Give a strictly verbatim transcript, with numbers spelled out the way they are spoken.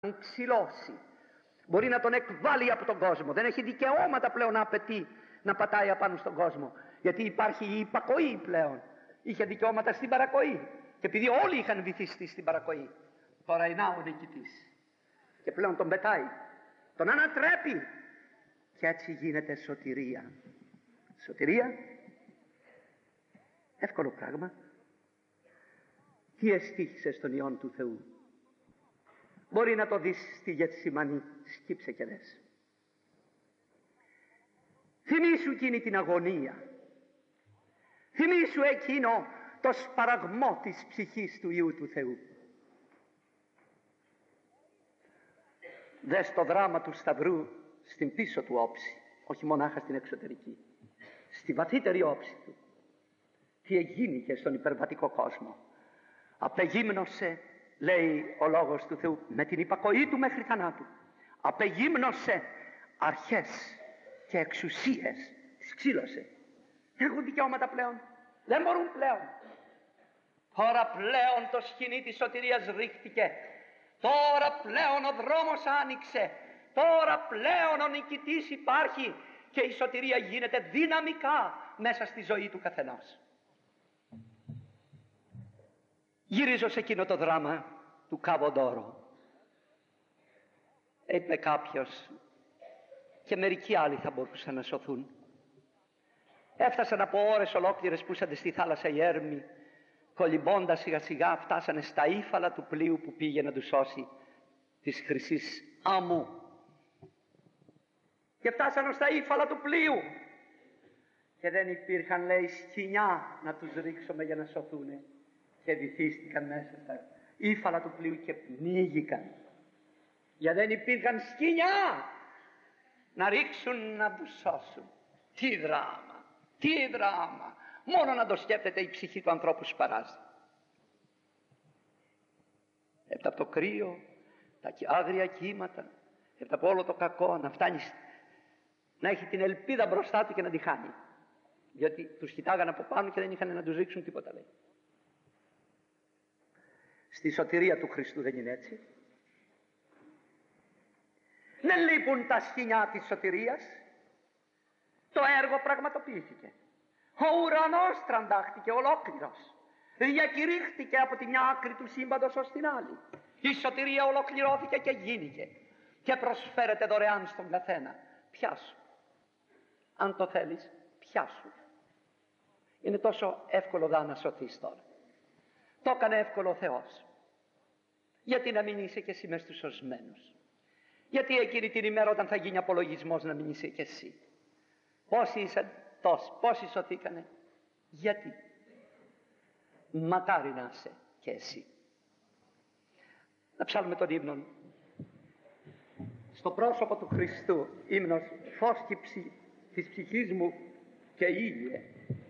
τον ξυλώσει. Μπορεί να τον εκβάλει από τον κόσμο. Δεν έχει δικαιώματα πλέον να απαιτεί να πατάει απάνω στον κόσμο. Γιατί υπάρχει η υπακοή πλέον. Είχε δικαιώματα στην παρακοή. Και επειδή όλοι είχαν βυθιστεί στην παρακοή, τώρα είναι ο νικητής. Και πλέον τον πετάει. Τον ανατρέπει. Και έτσι γίνεται σωτηρία. Σωτηρία. Εύκολο πράγμα. Τι εστίχησε στον Υιόν του Θεού. Μπορεί να το δεις στη Γετσιμανή. Σκύψε και δες. Θυμήσου εκείνη την αγωνία. Θυμήσου εκείνο το σπαραγμό της ψυχής του Υιού του Θεού. Δες το δράμα του Σταυρού στην πίσω του όψη. Όχι μονάχα στην εξωτερική. Στη βαθύτερη όψη του. Τι εγίνηκε στον υπερβατικό κόσμο. Απεγύμνωσε, λέει ο λόγος του Θεού, με την υπακοή του μέχρι θανάτου. Απεγύμνωσε αρχές και εξουσίες. Τις ξύλωσε. Δεν έχουν δικαιώματα πλέον. Δεν μπορούν πλέον. Τώρα πλέον το σκηνή της σωτηρίας ρίχτηκε. Τώρα πλέον ο δρόμος άνοιξε. Τώρα πλέον ο νικητής υπάρχει. Και η σωτηρία γίνεται δυναμικά μέσα στη ζωή του καθενός. Γυρίζω σε εκείνο το δράμα του Καβοντόρο. Είπε κάποιος, και μερικοί άλλοι θα μπορούσαν να σωθούν. Έφτασαν από ώρες ολόκληρες που ήσαν στη θάλασσα οι έρμοι, κολυμπώντας σιγά σιγά φτάσανε στα ύφαλα του πλοίου που πήγε να τους σώσει της Χρυσής Άμμου. Και φτάσανε στα ύφαλα του πλοίου και δεν υπήρχαν, λέει, σκοινιά να τους ρίξουμε για να σωθούνε. Και βυθίστηκαν μέσα στα ύφαλα του πλοίου και πνίγηκαν. Για δεν υπήρχαν σκοινιά να ρίξουν να τους σώσουν. Τι δράμα, τι δράμα. Μόνο να το σκέφτεται η ψυχή του ανθρώπου σπαράζει. Έπειτα από το κρύο, τα άγρια κύματα, έπειτα από όλο το κακό, να φτάνει να έχει την ελπίδα μπροστά του και να τη χάνει. Διότι τους κοιτάγαν από πάνω και δεν είχαν να τους ρίξουν τίποτα, λέει. Στη σωτηρία του Χριστού δεν είναι έτσι. Δεν λείπουν τα σκοινιά της σωτηρίας. Το έργο πραγματοποιήθηκε. Ο ουρανός τραντάχτηκε ολόκληρος. Διακηρύχθηκε από τη μια άκρη του σύμπαντος ως την άλλη. Η σωτηρία ολοκληρώθηκε και γίνηκε. Και προσφέρεται δωρεάν στον καθένα. Πιάσου. Αν το θέλεις, πιάσου. Είναι τόσο εύκολο δά να σωθείς τώρα. Το έκανε εύκολο ο Θεός. Γιατί να μην είσαι και εσύ μες στους σωσμένους? Γιατί εκείνη την ημέρα όταν θα γίνει απολογισμός να μην είσαι και εσύ? Πόσοι ήσαν τόσοι, πόσοι σωθήκανε? Γιατί? Μακάρι να είσαι και εσύ. Να ψάλουμε τον ύμνο. Στο πρόσωπο του Χριστού, ύμνος, φως της ψυχής μου και ήλιε.